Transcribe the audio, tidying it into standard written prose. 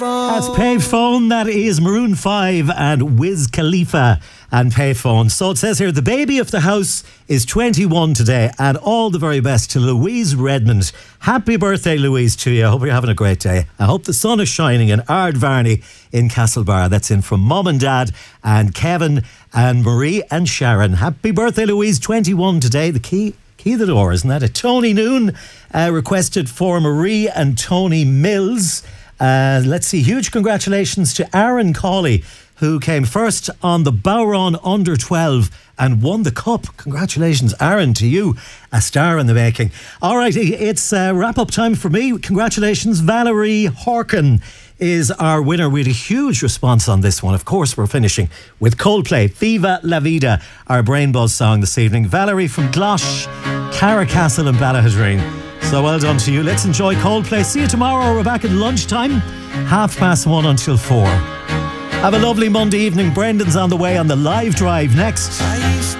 That's Payphone. That is Maroon 5 and Wiz Khalifa and Payphone. So it says here, the baby of the house is 21 today, and all the very best to Louise Redmond. Happy birthday, Louise, to you. I hope you're having a great day. I hope the sun is shining in Ardvarney in Castlebar. That's in from Mum and Dad and Kevin and Marie and Sharon. Happy birthday, Louise, 21 today. The key of the door, isn't that it? Tony Noon requested for Marie and Tony Mills. Let's see, huge congratulations to Aaron Cawley, who came first on the Bowron Under 12 and won the cup. Congratulations, Aaron, to you, a star in the making. All right, it's wrap-up time for me. Congratulations, Valerie Horkin is our winner. We had a huge response on this one. Of course, we're finishing with Coldplay, Viva La Vida, our Brain Buzz song this evening. Valerie from Glosh, Carracastle and Ballahadreen. So well done to you. Let's enjoy Coldplay. See you tomorrow. We're back at lunchtime, 1:30 until 4. Have a lovely Monday evening. Brendan's on the way on the live drive next.